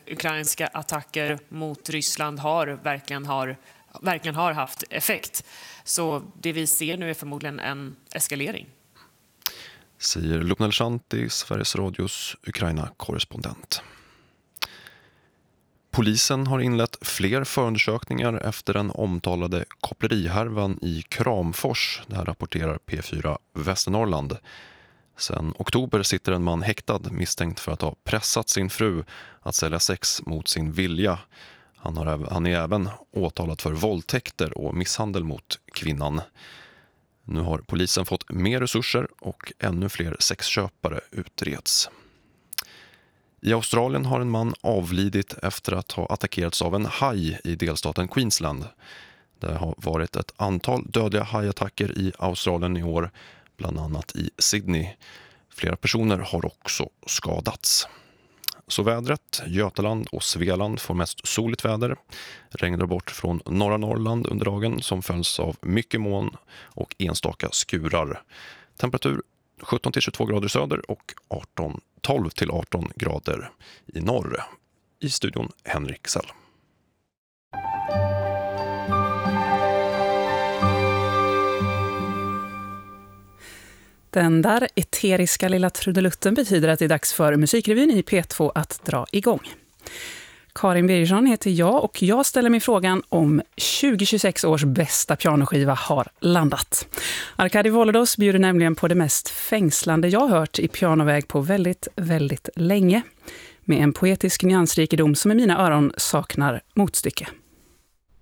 ukrainska attacker mot Ryssland verkligen har haft effekt. Så det vi ser nu är förmodligen en eskalering. Säger Lubna Shanti, Sveriges Radios Ukraina-korrespondent. Polisen har inlett fler förundersökningar efter den omtalade koppleriharvan i Kramfors. Det här rapporterar P4 Västernorrland. Sen oktober sitter en man häktad misstänkt för att ha pressat sin fru att sälja sex mot sin vilja. Han är även åtalad för våldtäkter och misshandel mot kvinnan. Nu har polisen fått mer resurser och ännu fler sexköpare utreds. I Australien har en man avlidit efter att ha attackerats av en haj i delstaten Queensland. Det har varit ett antal dödliga hajattacker i Australien i år, bland annat i Sydney. Flera personer har också skadats. Så vädret, Götaland och Svealand får mest soligt väder. Regnar bort från norra Norrland under dagen som följs av mycket moln och enstaka skurar. Temperatur 17-22 grader söder och 12-18 grader i norr. I studion Henrik Sell. Den där eteriska lilla trudelutten betyder att det är dags för Musikrevyn i P2 att dra igång. Karin Birgersson heter jag och jag ställer mig frågan om 2026 års bästa pianoskiva har landat. Arkadi Volodos bjuder nämligen på det mest fängslande jag hört i pianoväg på väldigt, väldigt länge. Med en poetisk nyansrikedom som i mina öron saknar motstycke.